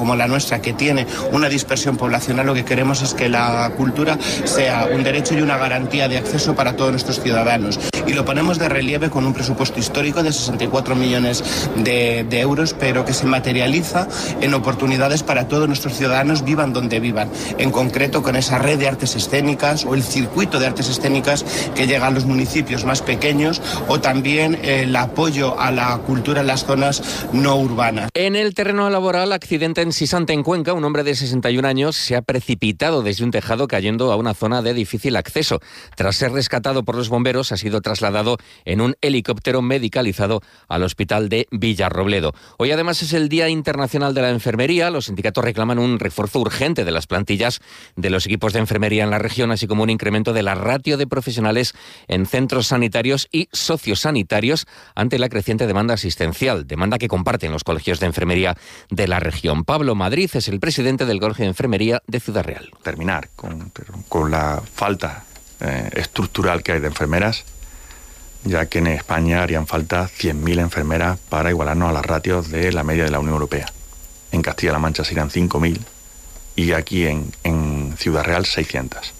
como la nuestra, que tiene una dispersión poblacional, lo que queremos es que la cultura sea un derecho y una garantía de acceso para todos nuestros ciudadanos. Y lo ponemos de relieve con un presupuesto histórico de 64 millones de euros, pero que se materializa en oportunidades para todos nuestros ciudadanos, vivan donde vivan. En concreto, con esa red de artes escénicas o el circuito de artes escénicas que llega a los municipios más pequeños, o también el apoyo a la cultura en las zonas no urbanas. En el terreno laboral, accidente en Sisante, en Cuenca. Un hombre de 61 años se ha precipitado desde un tejado cayendo a una zona de difícil acceso. Tras ser rescatado por los bomberos, ha sido trasladado en un helicóptero medicalizado al hospital de Villarrobledo. Hoy además es el Día Internacional de la Enfermería. Los sindicatos reclaman un refuerzo urgente de las plantillas de los equipos de enfermería en la región, así como un incremento de la ratio de profesionales en centros sanitarios y sociosanitarios ante la creciente demanda asistencial, demanda que comparten los colegios de enfermería de la región. Pablo Madrid es el presidente del Colegio de Enfermería de Ciudad Real. Terminar con la falta estructural que hay de enfermeras, ya que en España harían falta 100.000 enfermeras para igualarnos a las ratios de la media de la Unión Europea. En Castilla-La Mancha serían 5.000 y aquí en Ciudad Real 600.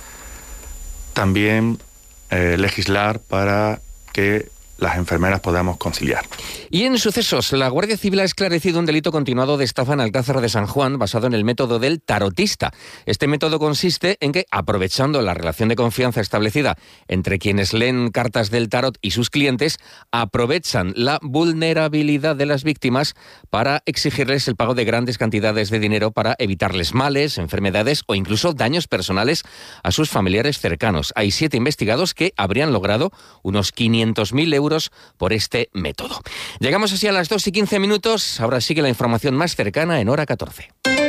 También legislar para que las enfermeras podamos conciliar. Y en sucesos, la Guardia Civil ha esclarecido un delito continuado de estafa en Alcázar de San Juan basado en el método del tarotista. Este método consiste en que, aprovechando la relación de confianza establecida entre quienes leen cartas del tarot y sus clientes, aprovechan la vulnerabilidad de las víctimas para exigirles el pago de grandes cantidades de dinero para evitarles males, enfermedades o incluso daños personales a sus familiares cercanos. Hay 7 investigados que habrían logrado unos 500.000 euros por este método. Llegamos así a las 2:15. Ahora sigue la información más cercana en Hora 14.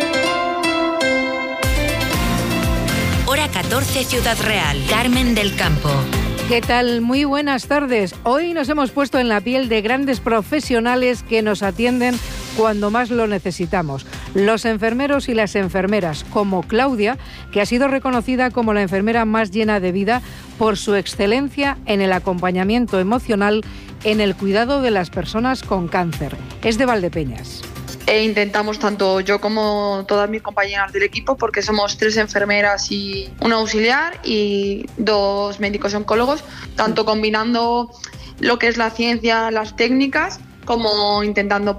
Hora 14, Ciudad Real. Carmen del Campo. ¿Qué tal? Muy buenas tardes. Hoy nos hemos puesto en la piel de grandes profesionales que nos atienden cuando más lo necesitamos. Los enfermeros y las enfermeras, como Claudia, que ha sido reconocida como la enfermera más llena de vida por su excelencia en el acompañamiento emocional en el cuidado de las personas con cáncer. Es de Valdepeñas. Intentamos, tanto yo como todas mis compañeras del equipo, porque somos 3 enfermeras y un auxiliar y 2 médicos oncólogos, tanto combinando lo que es la ciencia, las técnicas, como intentando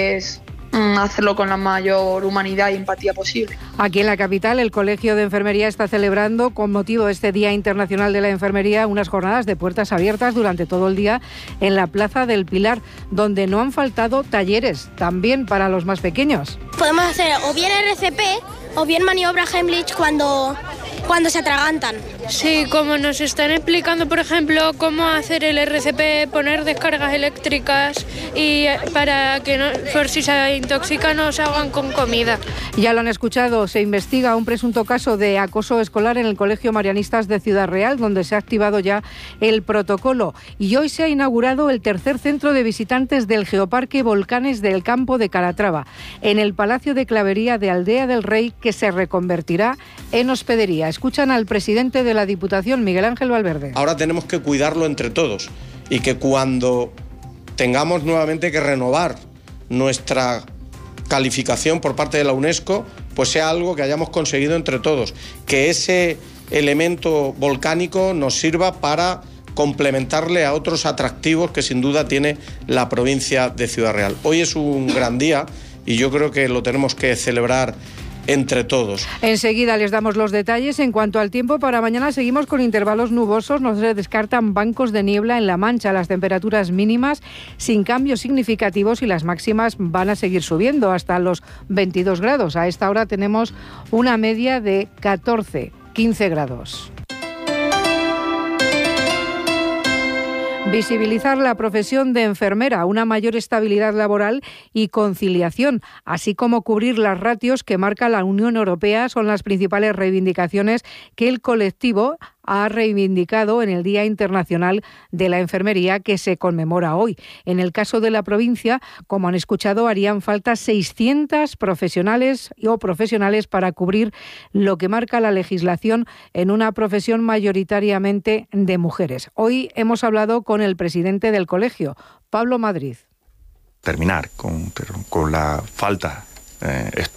hacerlo con la mayor humanidad y empatía posible. Aquí en la capital, el Colegio de Enfermería está celebrando, con motivo de este Día Internacional de la Enfermería, unas jornadas de puertas abiertas durante todo el día en la Plaza del Pilar, donde no han faltado talleres, también para los más pequeños. Podemos hacer o bien RCP o bien maniobra Heimlich cuando se atragantan. Sí, como nos están explicando, por ejemplo, cómo hacer el RCP, poner descargas eléctricas y para que no, por si se intoxican no se hagan con comida. Ya lo han escuchado, se investiga un presunto caso de acoso escolar en el Colegio Marianistas de Ciudad Real, donde se ha activado ya el protocolo. Y hoy se ha inaugurado el tercer centro de visitantes del Geoparque Volcanes del Campo de Calatrava, en el Palacio de Clavería de Aldea del Rey, que se reconvertirá en hospedería. Escuchan al presidente de la Diputación, Miguel Ángel Valverde. Ahora tenemos que cuidarlo entre todos y que cuando tengamos nuevamente que renovar nuestra calificación por parte de la UNESCO, pues sea algo que hayamos conseguido entre todos, que ese elemento volcánico nos sirva para complementarle a otros atractivos que sin duda tiene la provincia de Ciudad Real. Hoy es un gran día y yo creo que lo tenemos que celebrar entre todos. Enseguida les damos los detalles. En cuanto al tiempo, para mañana seguimos con intervalos nubosos. No se descartan bancos de niebla en La Mancha. Las temperaturas mínimas sin cambios significativos y las máximas van a seguir subiendo hasta los 22 grados. A esta hora tenemos una media de 14-15 grados. Visibilizar la profesión de enfermera, una mayor estabilidad laboral y conciliación, así como cubrir las ratios que marca la Unión Europea, son las principales reivindicaciones que el colectivo ha reivindicado en el Día Internacional de la Enfermería, que se conmemora hoy. En el caso de la provincia, como han escuchado, harían falta 600 profesionales para cubrir lo que marca la legislación en una profesión mayoritariamente de mujeres. Hoy hemos hablado con el presidente del colegio, Pablo Madrid. Terminar con la falta